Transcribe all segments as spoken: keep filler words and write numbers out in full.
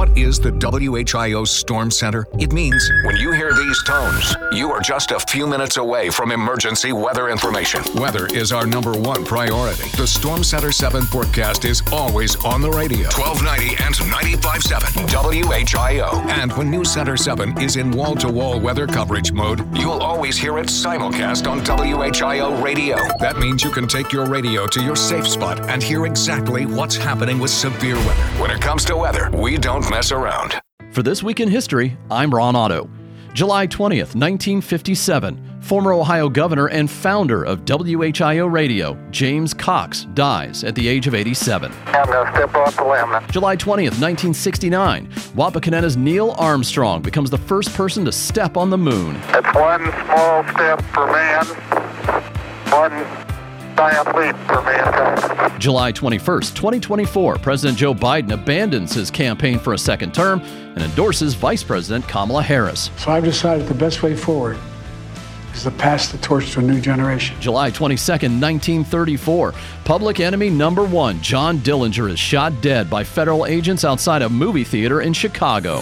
what is the W H I O Storm Center? It means when you hear these tones, you are just a few minutes away from emergency weather information. Weather is our number one priority. The Storm Center seven forecast is always on the radio. twelve ninety and ninety-five point seven W H I O. And when News Center seven is in wall-to-wall weather coverage mode, you'll always hear it simulcast on W H I O radio. That means you can take your radio to your safe spot and hear exactly what's happening with severe weather. When it comes to weather, we don't mess around. For This Week in History, I'm Ron Otto. July twentieth, nineteen fifty-seven, former Ohio governor and founder of W H I O Radio, James Cox, dies at the age of eighty-seven. I'm going to step off the limb. July twentieth, nineteen sixty-nine, Wapakoneta's Neil Armstrong becomes the first person to step on the moon. It's one small step for man, one giant leap for mankind. July twenty-first, twenty twenty-four, President Joe Biden abandons his campaign for a second term and endorses Vice President Kamala Harris. So I've decided the best way forward is to pass the torch to a new generation. July twenty-second, nineteen thirty-four, public enemy number one, John Dillinger, is shot dead by federal agents outside a movie theater in Chicago.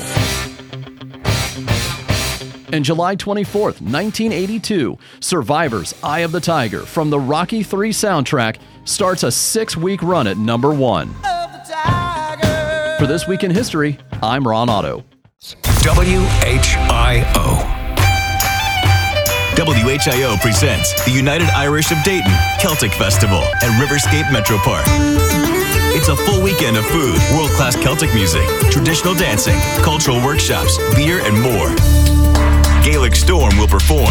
And July twenty-fourth, nineteen eighty-two, Survivor's Eye of the Tiger from the Rocky three soundtrack starts a six-week run at number one. For This Week in History, I'm Ron Otto. W H I O. W H I O presents the United Irish of Dayton Celtic Festival at Riverscape Metro Park. It's a full weekend of food, world-class Celtic music, traditional dancing, cultural workshops, beer, and more. Gaelic Storm will perform.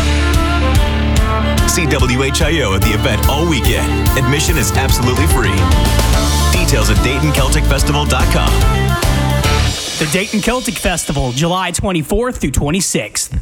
See W H I O at the event all weekend. Admission is absolutely free. Details at Dayton Celtic Festival dot com. The Dayton Celtic Festival, July twenty-fourth through twenty-sixth.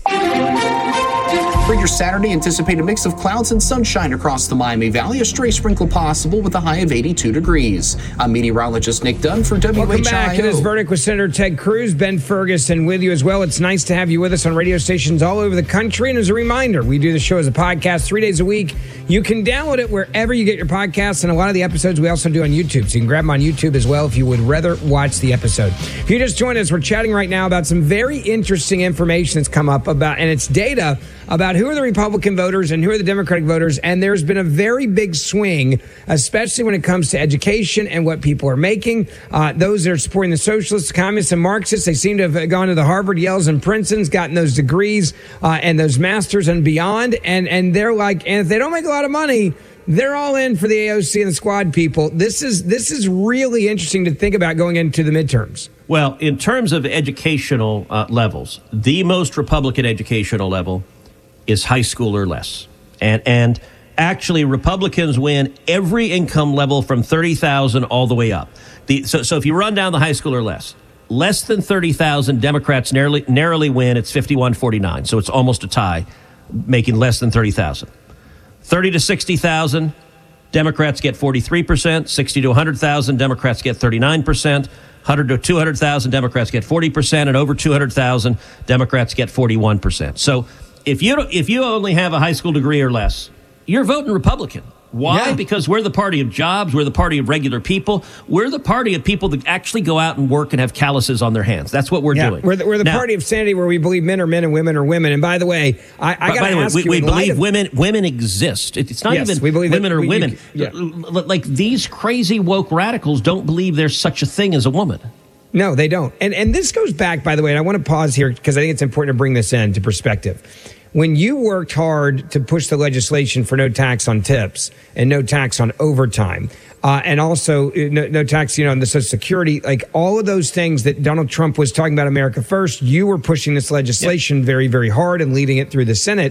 For your Saturday, anticipate a mix of clouds and sunshine across the Miami Valley. A stray sprinkle possible with a high of eighty-two degrees. I'm meteorologist Nick Dunn for W H I O. Welcome back. It is Verdict with Senator Ted Cruz. Ben Ferguson with you as well. It's nice to have you with us on radio stations all over the country. And as a reminder, we do the show as a podcast three days a week. You can download it wherever you get your podcasts, and a lot of the episodes we also do on YouTube. So you can grab them on YouTube as well if you would rather watch the episode. If you just joined us, we're chatting right now about some very interesting information that's come up about, and it's data about who are the Republican voters and who are the Democratic voters. And there's been a very big swing, especially when it comes to education and what people are making. Uh, those that are supporting the socialists, communists, and Marxists, they seem to have gone to the Harvard, Yales, and Princetons, gotten those degrees uh, and those masters and beyond. And, and they're like, and if they don't make a lot of money, they're all in for the A O C and the squad people. This is this is really interesting to think about going into the midterms. Well, in terms of educational uh, levels, the most Republican educational level is high school or less. And and actually, Republicans win every income level from thirty thousand all the way up. The, so, so if you run down the high school or less, less than thirty thousand, Democrats narrowly, narrowly win. It's fifty-one forty-nine, so it's almost a tie, making less than thirty thousand. thirty to sixty thousand, Democrats get forty-three percent. sixty to one hundred thousand, Democrats get thirty-nine percent. one hundred to two hundred thousand, Democrats get forty percent. And over two hundred thousand, Democrats get forty-one percent. So if you if you only have a high school degree or less, you're voting Republican. Why? Yeah. Because we're the party of jobs. We're the party of regular people. We're the party of people that actually go out and work and have calluses on their hands. That's what we're yeah, doing. We're the, we're the now, party of sanity, where we believe men are men and women are women. And by the way, I, I got to ask we, you, we believe of, women women exist. It's not yes, even we believe women that, are we, women. You, yeah. Like these crazy woke radicals don't believe there's such a thing as a woman. No, they don't. And and this goes back, by the way, and I want to pause here because I think it's important to bring this into perspective. When you worked hard to push the legislation for no tax on tips and no tax on overtime, uh, and also no, no tax, you know, on the Social Security, like all of those things that Donald Trump was talking about, America First, you were pushing this legislation yep. very, very hard and leading it through the Senate.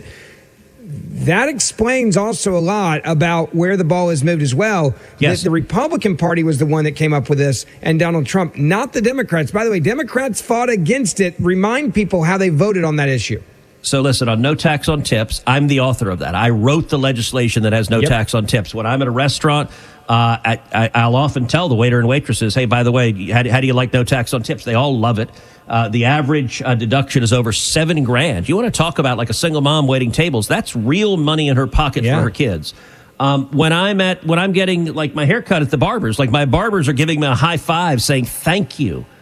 That explains also a lot about where the ball has moved as well. Yes. The, the Republican Party was the one that came up with this, and Donald Trump, not the Democrats. By the way, Democrats fought against it. Remind people how they voted on that issue. So listen, on no tax on tips, I'm the author of that. I wrote the legislation that has no yep. tax on tips. When I'm at a restaurant, uh, I, I, I'll often tell the waiter and waitresses, hey, by the way, how, how do you like no tax on tips? They all love it. Uh, the average uh, deduction is over seven grand. You want to talk about like a single mom waiting tables? That's real money in her pocket yeah. for her kids. Um, when I'm at when I'm getting like my haircut at the barbers, like my barbers are giving me a high five saying thank you.